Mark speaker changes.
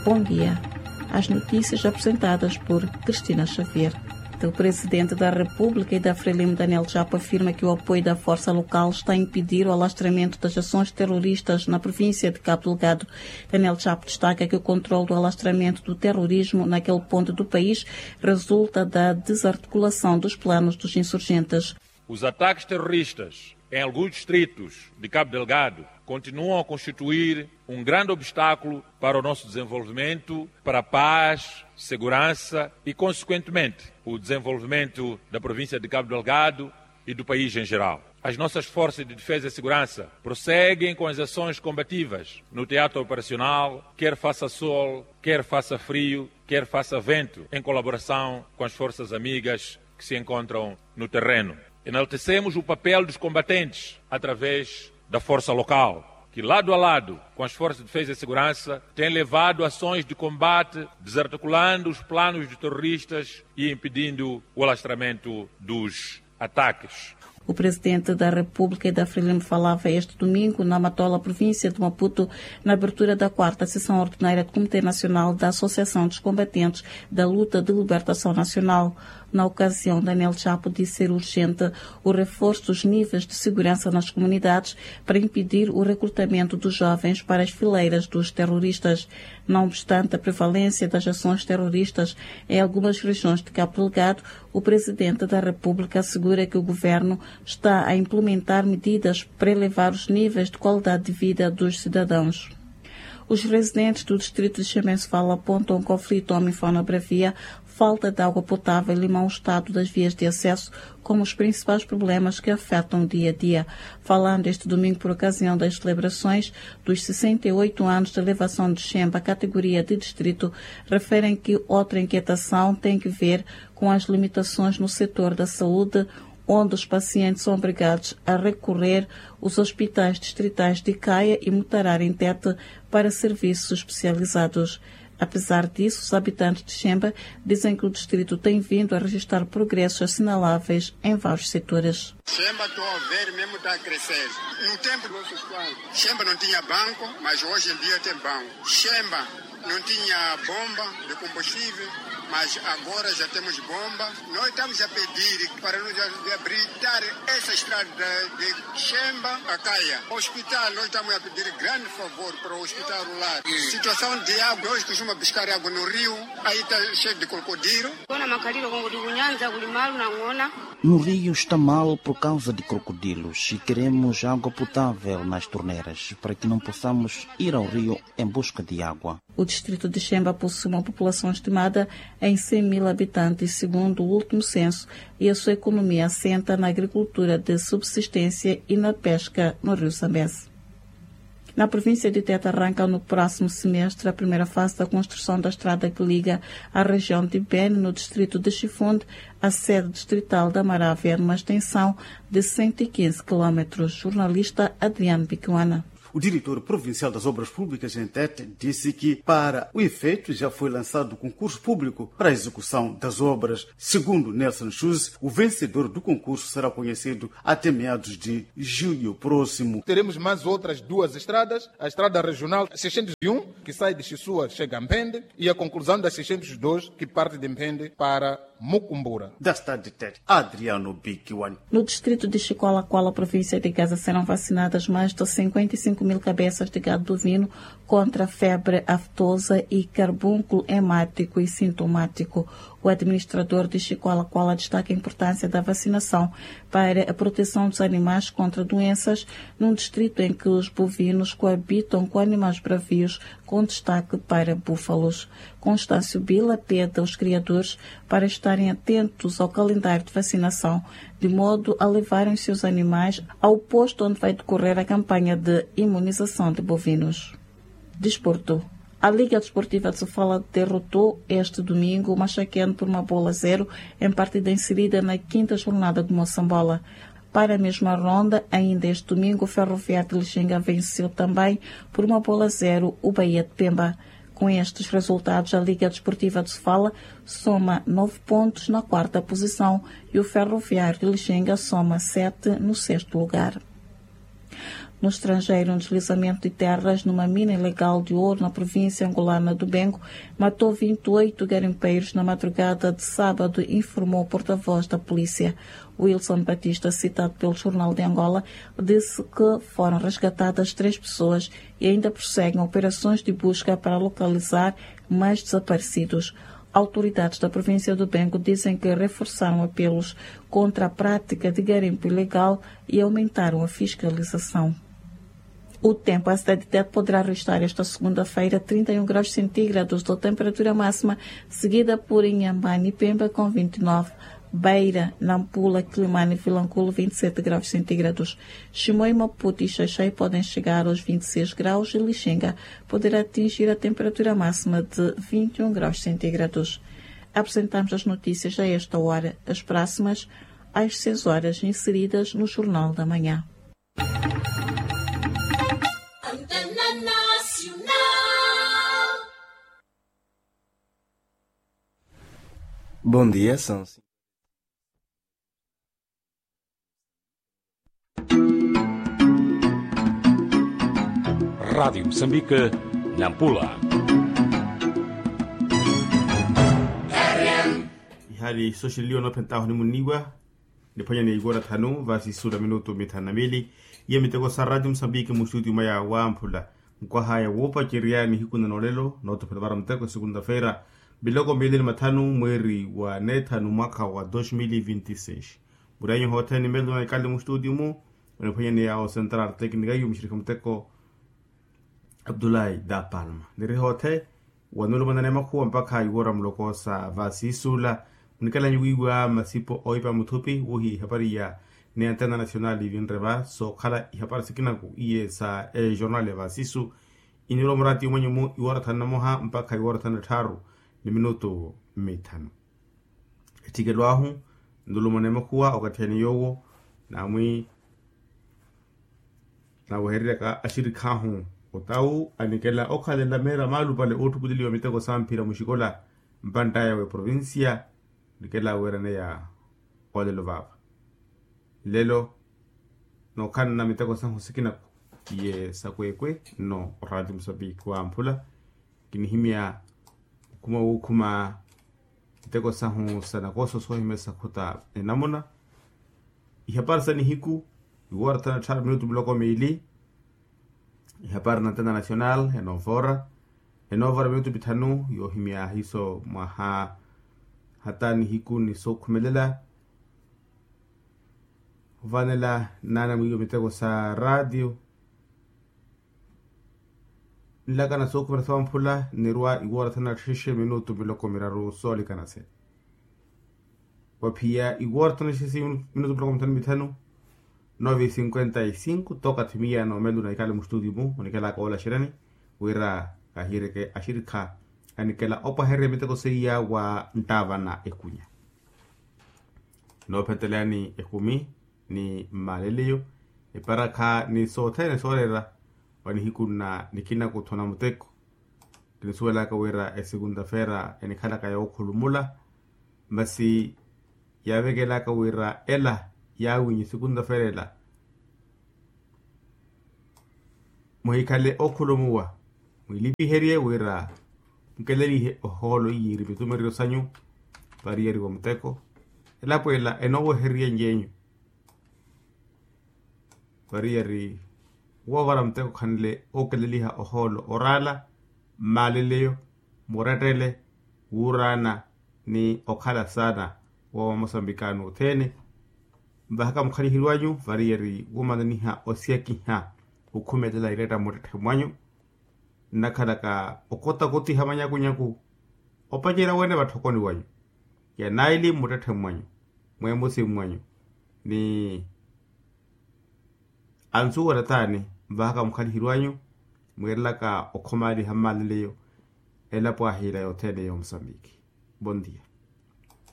Speaker 1: Bom dia. As notícias apresentadas por Cristina Xavier. O presidente da República e da Frelimo, Daniel Chapo, afirma que o apoio da força local está a impedir o alastramento das ações terroristas na província de Cabo Delgado. Daniel Chapo destaca que o controle do alastramento do terrorismo naquele ponto do país resulta da desarticulação dos planos dos insurgentes.
Speaker 2: Os ataques terroristas em alguns distritos de Cabo Delgado continuam a constituir um grande obstáculo para o nosso desenvolvimento, para a paz, segurança e, consequentemente, o desenvolvimento da província de Cabo Delgado e do país em geral. As nossas forças de defesa e segurança prosseguem com as ações combativas no teatro operacional, quer faça sol, quer faça frio, quer faça vento, em colaboração com as forças amigas que se encontram no terreno. Enaltecemos o papel dos combatentes através da força local, que lado a lado com as forças de defesa e segurança tem levado ações de combate, desarticulando os planos de terroristas e impedindo o alastramento dos ataques.
Speaker 1: O presidente da República e da Frelimo falava este domingo na Matola, província de Maputo, na abertura da 4ª sessão ordinária do Comitê Nacional da Associação dos Combatentes da Luta de Libertação Nacional. Na ocasião, Daniel Chapo disse ser urgente o reforço dos níveis de segurança nas comunidades para impedir o recrutamento dos jovens para as fileiras dos terroristas. Não obstante a prevalência das ações terroristas em algumas regiões de Cabo Delgado, o presidente da República assegura que o governo está a implementar medidas para elevar os níveis de qualidade de vida dos cidadãos. Os residentes do distrito de Chemensfala apontam conflito homem-fauna bravia, falta de água potável e mau estado das vias de acesso como os principais problemas que afetam o dia a dia. Falando este domingo por ocasião das celebrações dos 68 anos de elevação de Xemba à categoria de distrito, referem que outra inquietação tem que ver com as limitações no setor da saúde, onde os pacientes são obrigados a recorrer aos hospitais distritais de Caia e Mutarara em Tete para serviços especializados. Apesar disso, os habitantes de Xemba dizem que o distrito tem vindo a registrar progressos assinaláveis em vários setores.
Speaker 3: Xemba, estou a ver, mesmo está a crescer. No tempo dos nossos pais, Xemba não tinha banco, mas hoje em dia tem banco. Xemba não tinha bomba de combustível, mas agora já temos bomba. Nós estamos a pedir para nos habilitar essa estrada de Xemba a Caia. O hospital, nós estamos a pedir grande favor para o hospital rural. Situação de água, hoje costuma buscar água no rio, aí está cheio de crocodilo.
Speaker 4: No rio está mal por causa de crocodilos e queremos água potável nas torneiras para que não possamos ir ao rio em busca de água.
Speaker 1: O distrito de Xemba possui uma população estimada em 100 mil habitantes, segundo o último censo, e a sua economia assenta na agricultura de subsistência e na pesca no rio Zambeze. Na província de Tete arranca no próximo semestre a primeira fase da construção da estrada que liga a região de Beni, no distrito de Chifunde, à sede distrital da Marávia, numa extensão de 115 km. Jornalista Adriano Bicuana.
Speaker 5: O diretor provincial das obras públicas em Tete disse que, para o efeito, já foi lançado o concurso público para a execução das obras. Segundo Nelson Schulze, o vencedor do concurso será conhecido até meados de julho próximo.
Speaker 6: Teremos mais outras duas estradas, a estrada regional 601, que sai de Xisua, chega a Mpende, e a conclusão da 602, que parte de Mpende para Mucumbura.
Speaker 5: Da cidade de Tete, Adriano Bicuana.
Speaker 1: No distrito de Chicolacoala, província de Gaza, serão vacinadas mais de 55 mil cabeças de gado bovino contra febre aftosa e carbúnculo hemático e sintomático. O administrador de Chicolacoala destaca a importância da vacinação para a proteção dos animais contra doenças num distrito em que os bovinos coabitam com animais bravios, com destaque para búfalos. Constâncio Bila pede aos criadores para estarem atentos ao calendário de vacinação, de modo a levarem seus animais ao posto onde vai decorrer a campanha de imunização de bovinos. Desporto. A Liga Desportiva de Sofala derrotou este domingo o Machaqueno por 1-0 em partida inserida na 5ª jornada de Moçambola. Para a mesma ronda, ainda este domingo, o Ferroviário de Lixinga venceu também por 1-0 o Bahia de Pemba. Com estes resultados, a Liga Desportiva de Sofala soma 9 pontos na 4ª posição e o Ferroviário de Lixinga soma 7 no 6º lugar. No estrangeiro, um deslizamento de terras numa mina ilegal de ouro na província angolana do Bengo matou 28 garimpeiros na madrugada de sábado, informou o porta-voz da polícia. Wilson Batista, citado pelo Jornal de Angola, disse que foram resgatadas 3 pessoas e ainda prosseguem operações de busca para localizar mais desaparecidos. Autoridades da província do Bengo dizem que reforçaram apelos contra a prática de garimpo ilegal e aumentaram a fiscalização. O tempo, a cidade de Tete poderá registrar esta segunda-feira 31 graus centígrados de temperatura máxima, seguida por Inhambane e Pemba com 29, Beira, Nampula, Quilimane e Vilanculo 27 graus centígrados. Chimoio, Maputo e Xaixai podem chegar aos 26 graus e Lixinga poderá atingir a temperatura máxima de 21 graus centígrados. Apresentamos as notícias a esta hora, as próximas às 6 horas, inseridas no Jornal da Manhã.
Speaker 7: Bom dia, são
Speaker 8: Rádio Moçambique, Nampula.
Speaker 9: Hali social no pentaho ni muniwa ni panya ni igora tanu vasi sura minuto mitana mili ya mitego sa Radio Moçambique mustudio maya wampula kwa haya wopa kiriani hikuna nolelo na utopelevara mteko segunda-feira biloko mbili matano mweri wa netanu mwaka wa 2026 burayo hotel ni melo na ikali mustudio mu unapanya ni ao central teknika yu mshirika mteko Abdullahi da Palma niri hotel wanulu mananema kuwa mpaka igora mloko sa vasi sula unikala nyugiwa masipo oipa mutupi wuhi habari ya ni antena nacional vinreba so kala habari sikinaku iye sa journal ya vasisu inilo murati mwenye mu iwara tanamoha mpaka iwara tanataru ni minuto mitano etigelo ahu ndulu manema kuwa okatiani yogo na mwi na waherira ka ashirika hu otau anikela okale la mera malu pale otu kudili wa mitego sampira mushikola mbandaya we provincia nikela werane ya ole lovava lelo no kanna mitego san hosikina ye sakwekwe no Radio Moçambique wa ampula kinihimia kuma mitego san sana koso so himesa kuta enamona ihapar sani hiku iwarta na 3 minuto bloko meili ihapar na tena nacional enovora minuto bitanu yo himia hiso maha hatani hiku ni so kumelela vanela nana mwiyo mitego sa radio nilaka na so kumelela mpula nirwa igora tana 3 minuto biloko miraru soli kanase wapia igora tana 6 minuto biloko mitanu 9:55 toka timia no melu na ikale mustudio mu unikala ka ola shirani wira kahire ke ashirika anikela opa herre mitego seya wa ntava na ekunya no petelani ekumi ni maleleyo eparaka ni sotene sorera wani hikuna nikina kutona muteko kinisuela ka wira segunda-feira enikala ka yokulumula basi yavegela ka wira ela ya winyi segunda-feira la muhikale okulumuwa muilipi herie wira mkeleli holo yiri bitumeri sanyu parieri wa mteko ela puela enowo herie nyenyu parieri wawara mteko kanle okeleli ha holo orala maleleyo moratele urana ni okala sana wa Mosambikano tene bahaka mkhali hilwanyu varieri womanani ha osiaki ha ukumetela ireta motete mwanyu nakalaka okota koti hamanya kunyaku opajera wene batokoni wanyu ya naili motete mwanyu mwemusi mwanyu ni anzu waratani bahaka mkhali hilwanyu mwelaka okomali hamaleleyo ela pwa hila yotene yo Msambiki. Bon dia.